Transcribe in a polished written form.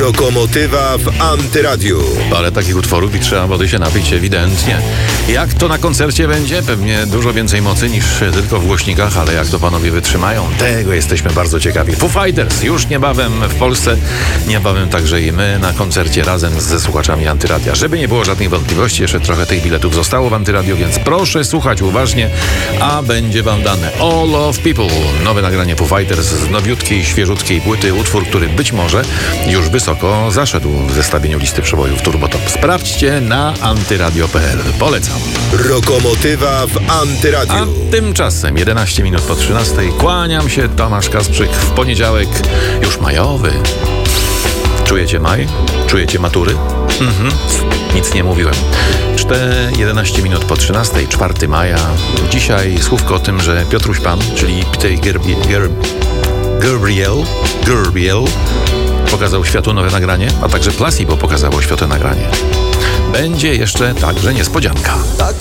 Lokomotywa w Antyradiu. Parę takich utworów i trzeba wody się napić ewidentnie. Jak to na koncercie będzie? Pewnie dużo więcej mocy niż tylko w głośnikach, ale jak to panowie wytrzymają? Tego jesteśmy bardzo ciekawi. Foo Fighters już niebawem w Polsce, niebawem także i my na koncercie razem ze słuchaczami Antyradia. Żeby nie było żadnych wątpliwości, jeszcze trochę tych biletów zostało w Antyradio, więc proszę słuchać uważnie, a będzie wam dane All of People. Nowe nagranie Foo Fighters z nowiutkiej, świeżutkiej płyty, utwór, który być może już wysoko zaszedł w zestawieniu listy przebojów Turbotop. Sprawdźcie na antyradio.pl. Polecam. Lokomotywa w Antyradiu. A tymczasem 11 minut po 13. Kłaniam się, Tomasz Kasprzyk, w poniedziałek już majowy. Czujecie maj? Czujecie matury? Nic nie mówiłem. 11 minut po 13, 4 maja. Dzisiaj słówko o tym, że Piotruś Pan, czyli Peter Gabriel pokazał światu nowe nagranie, a także Placebo pokazało światu nagranie. Będzie jeszcze także niespodzianka. Tak